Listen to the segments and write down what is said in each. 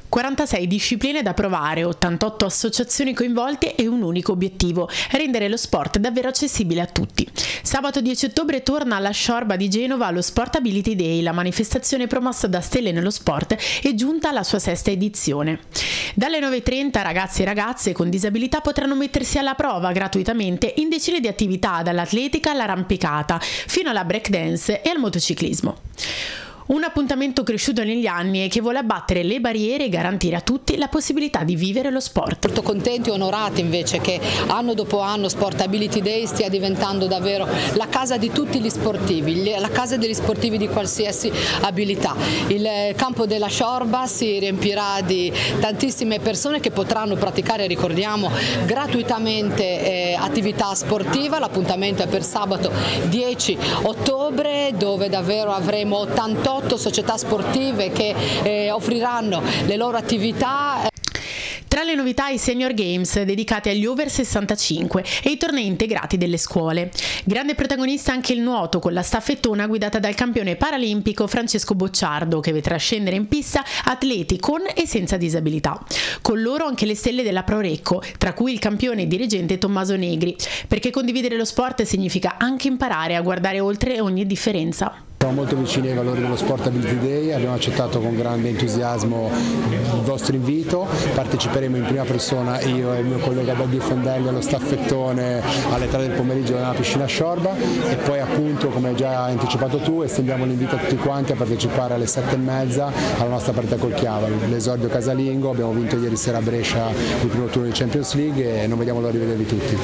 46 discipline da provare, 88 associazioni coinvolte e un unico obiettivo: rendere lo sport davvero accessibile a tutti. Sabato 10 ottobre torna alla Sciorba di Genova lo Sportability Day, la manifestazione promossa da Stelle nello Sport è giunta alla sua 6ª edizione. Dalle 9:30 ragazzi e ragazze con disabilità potranno mettersi alla prova gratuitamente in decine di attività, dall'atletica all'arrampicata fino alla breakdance e al motociclismo. Un appuntamento cresciuto negli anni e che vuole abbattere le barriere e garantire a tutti la possibilità di vivere lo sport. Molto contenti e onorati invece che anno dopo anno Sportability Day stia diventando davvero la casa di tutti gli sportivi, la casa degli sportivi di qualsiasi abilità. Il campo della Sciorba si riempirà di tantissime persone che potranno praticare, ricordiamo, gratuitamente attività sportiva. L'appuntamento è per sabato 10 ottobre dove davvero avremo 88 società sportive che offriranno le loro attività. Tra le novità i Senior Games dedicati agli over 65 e i tornei integrati delle scuole. Grande protagonista anche il nuoto con la staffettona guidata dal campione paralimpico Francesco Bocciardo, che vedrà scendere in pista atleti con e senza disabilità. Con loro anche le stelle della Prorecco, tra cui il campione e dirigente Tommaso Negri, perché condividere lo sport significa anche imparare a guardare oltre ogni differenza. Siamo molto vicini ai valori dello Sportability Day, abbiamo accettato con grande entusiasmo il vostro invito, parteciperemo in prima persona io e il mio collega Daghi Fondelli allo staffettone alle 3 del pomeriggio nella piscina Sciorba e poi appunto, come hai già anticipato tu, estendiamo l'invito a tutti quanti a partecipare alle 7:30 alla nostra partita col Chiavari, l'esordio casalingo. Abbiamo vinto ieri sera a Brescia il primo turno di Champions League e non vediamo l'ora di vedervi tutti.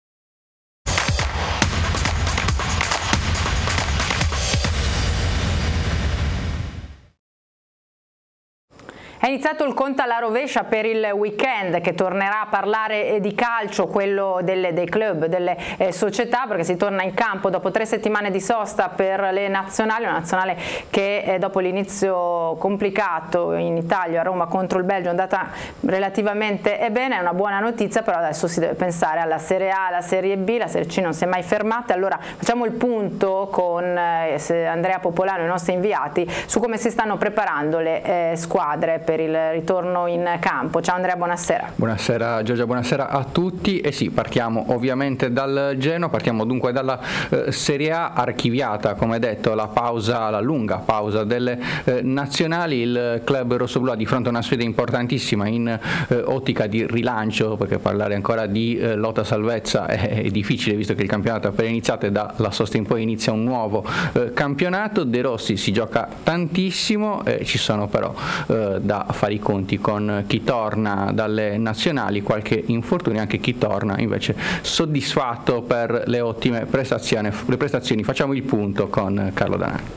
È iniziato il conto alla rovescia per il weekend che tornerà a parlare di calcio, quello dei club, delle società, perché si torna in campo dopo 3 settimane di sosta per le nazionali, una nazionale che dopo l'inizio complicato in Italia a Roma contro il Belgio è andata relativamente bene, è una buona notizia, però adesso si deve pensare alla Serie A, alla Serie B, la Serie C non si è mai fermata. Allora facciamo il punto con Andrea Popolano e i nostri inviati su come si stanno preparando le squadre per il ritorno in campo. Ciao Andrea, buonasera. Buonasera Giorgia, buonasera a tutti. E sì, partiamo ovviamente dal Genoa, partiamo dunque dalla Serie A, archiviata come detto la lunga pausa delle nazionali. Il club rossoblu ha di fronte a una sfida importantissima in ottica di rilancio, perché parlare ancora di lotta salvezza è difficile visto che il campionato è appena iniziato e dalla sosta in poi inizia un nuovo campionato. De Rossi si gioca tantissimo, ci sono però da fare i conti con chi torna dalle nazionali, qualche infortunio, anche chi torna invece soddisfatto per le ottime prestazioni. Facciamo il punto con Carlo Danani.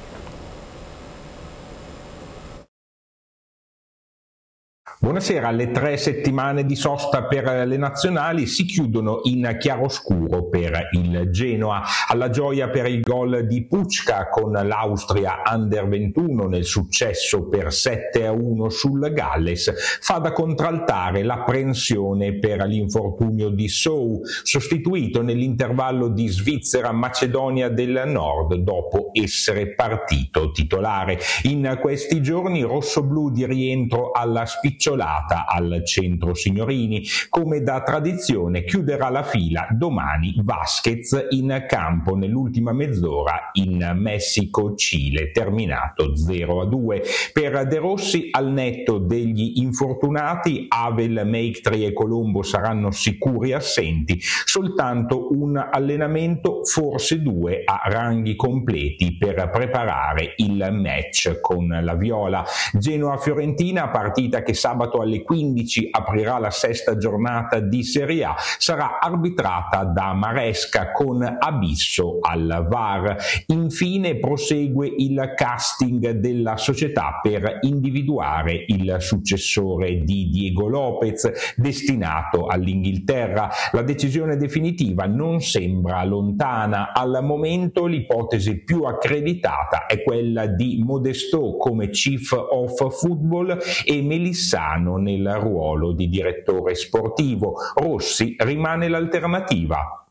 Buonasera, le 3 settimane di sosta per le nazionali si chiudono in chiaroscuro per il Genoa. Alla gioia per il gol di Pučka con l'Austria Under 21 nel successo per 7-1 sul Galles, fa da contraltare l'apprensione per l'infortunio di Sou, sostituito nell'intervallo di Svizzera-Macedonia del Nord dopo essere partito titolare. In questi giorni rossoblù di rientro alla spicciolata al centro signorini, come da tradizione chiuderà la fila domani Vasquez in campo nell'ultima mezz'ora in Messico-Cile, terminato 0-2. Per De Rossi, al netto degli infortunati, Havel, Meiktri e Colombo saranno sicuri assenti, soltanto un allenamento, forse 2 a ranghi completi per preparare il match con la Viola. Genoa-Fiorentina, partita che sabato alle 15 aprirà la 6ª giornata di Serie A, sarà arbitrata da Maresca con Abisso al VAR. Infine prosegue il casting della società per individuare il successore di Diego Lopez, destinato all'Inghilterra. La decisione definitiva non sembra lontana. Al momento l'ipotesi più accreditata è quella di Modesto come Chief of Football e Melissano nel ruolo di direttore sportivo. Rossi rimane l'alternativa.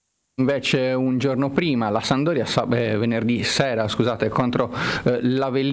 Invece un giorno prima la Sampdoria venerdì sera contro l'Avellino